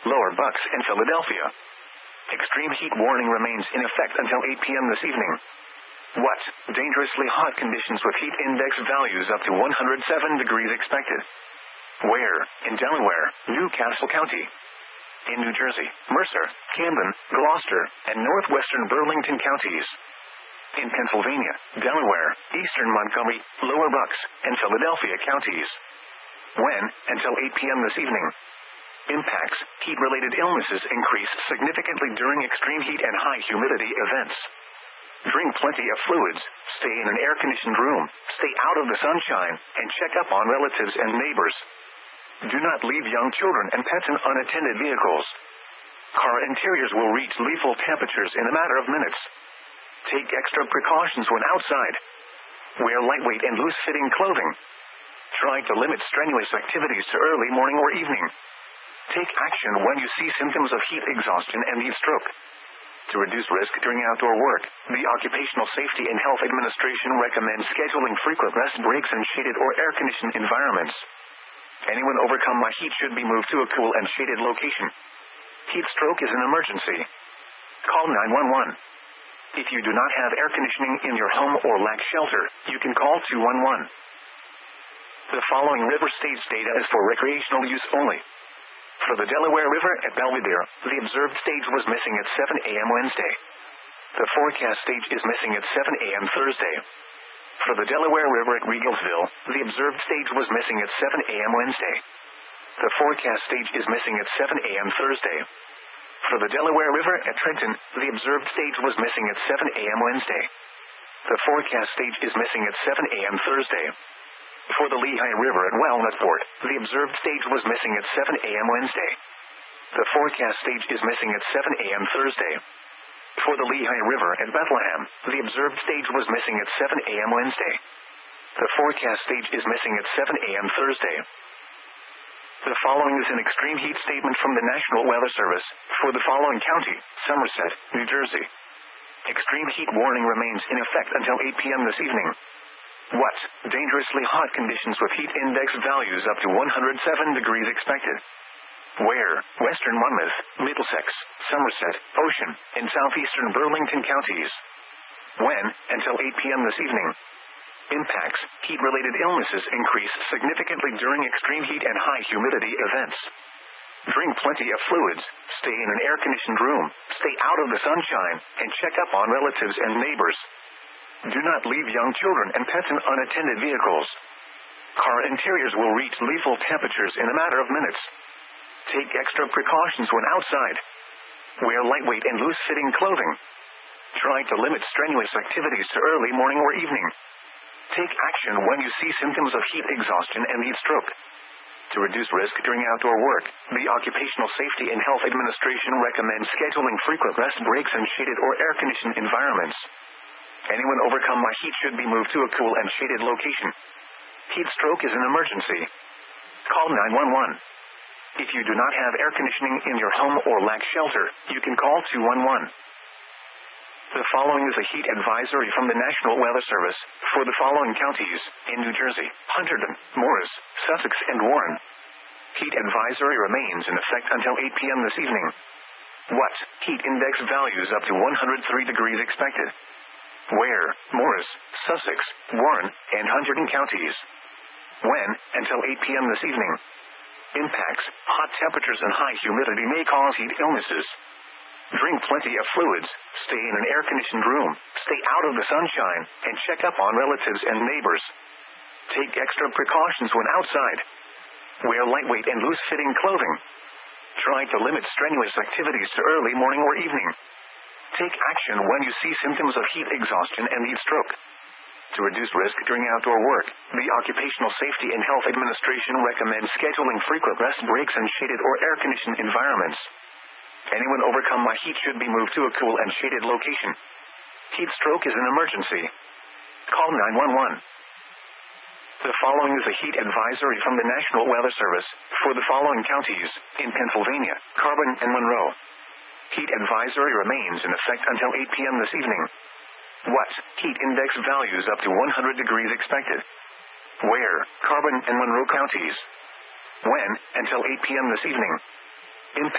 Lower Bucks, and Philadelphia. Extreme heat warning remains in effect until 8 p.m. this evening. What? Dangerously hot conditions with heat index values up to 107 degrees expected. Where? In Delaware, Newcastle County. In New Jersey, Mercer, Camden, Gloucester, and northwestern Burlington counties. In Pennsylvania, Delaware, eastern Montgomery, Lower Bucks, and Philadelphia counties. When? Until 8 p.m. this evening. Impacts: heat-related illnesses increase significantly during extreme heat and high humidity events. Drink plenty of fluids, stay in an air-conditioned room, stay out of the sunshine, and check up on relatives and neighbors. Do not leave young children and pets in unattended vehicles. Car interiors will reach lethal temperatures in a matter of minutes. Take extra precautions when outside. Wear lightweight and loose-fitting clothing. Try to limit strenuous activities to early morning or evening. Take action when you see symptoms of heat exhaustion and heat stroke. To reduce risk during outdoor work, the Occupational Safety and Health Administration recommends scheduling frequent rest breaks in shaded or air-conditioned environments. Anyone overcome by heat should be moved to a cool and shaded location. Heat stroke is an emergency. Call 911. If you do not have air conditioning in your home or lack shelter, you can call 211. The following river stage data is for recreational use only. For the Delaware River at Belvidere, the observed stage was missing at 7 a.m. Wednesday. The forecast stage is missing at 7 a.m. Thursday. For the Delaware River at Regalsville, the observed stage was missing at 7 a.m. Wednesday. The forecast stage is missing at 7 a.m. Thursday. For the Delaware River at Trenton, the observed stage was missing at 7 a.m. Wednesday. The forecast stage is missing at 7 a.m. Thursday. For the Lehigh River at Walnutport, the observed stage was missing at 7 a.m. Wednesday. The forecast stage is missing at 7 a.m. Thursday. For the Lehigh River at Bethlehem, the observed stage was missing at 7 a.m. Wednesday. The forecast stage is missing at 7 a.m. Thursday. The following is an extreme heat statement from the National Weather Service for the following county: Somerset, New Jersey. Extreme heat warning remains in effect until 8 p.m. this evening. What? Dangerously hot conditions with heat index values up to 107 degrees expected. Where? Western Monmouth, Middlesex, Somerset, Ocean, and southeastern Burlington counties. When? Until 8 p.m. this evening. Impacts: heat-related illnesses increase significantly during extreme heat and high humidity events. Drink plenty of fluids, stay in an air-conditioned room, stay out of the sunshine, and check up on relatives and neighbors. Do not leave young children and pets in unattended vehicles. Car interiors will reach lethal temperatures in a matter of minutes. Take extra precautions when outside. Wear lightweight and loose-fitting clothing. Try to limit strenuous activities to early morning or evening. Take action when you see symptoms of heat exhaustion and heat stroke. To reduce risk during outdoor work, the Occupational Safety and Health Administration recommends scheduling frequent rest breaks in shaded or air-conditioned environments. Anyone overcome by heat should be moved to a cool and shaded location. Heat stroke is an emergency. Call 911. If you do not have air conditioning in your home or lack shelter, you can call 211. The following is a heat advisory from the National Weather Service for the following counties in New Jersey: Hunterdon, Morris, Sussex, and Warren. Heat advisory remains in effect until 8 p.m. this evening. What? Heat index values up to 103 degrees expected. Where? Morris, Sussex, Warren, and Hunterdon counties. When? Until 8 p.m. this evening. Impacts: hot temperatures and high humidity may cause heat illnesses. Drink plenty of fluids, stay in an air-conditioned room, stay out of the sunshine, and check up on relatives and neighbors. Take extra precautions when outside. Wear lightweight and loose-fitting clothing. Try to limit strenuous activities to early morning or evening. Take action when you see symptoms of heat exhaustion and heat stroke. To reduce risk during outdoor work, the Occupational Safety and Health Administration recommends scheduling frequent rest breaks in shaded or air-conditioned environments. Anyone overcome by heat should be moved to a cool and shaded location. Heat stroke is an emergency. Call 911. The following is a heat advisory from the National Weather Service for the following counties in Pennsylvania: Carbon and Monroe. Heat advisory remains in effect until 8 p.m. this evening. What? Heat index values up to 100 degrees expected. Where? Carbon and Monroe counties. When? Until 8 p.m. this evening. Impact